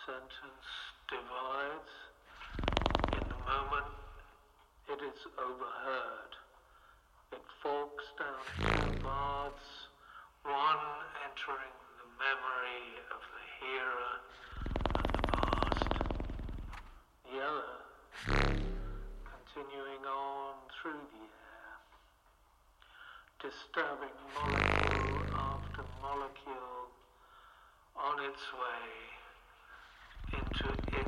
sentence divides. In the moment it is overheard. It forks down two paths, one entering the memory of the hearer and the past, the other continuing on through the air, disturbing molecule after molecule on its way into its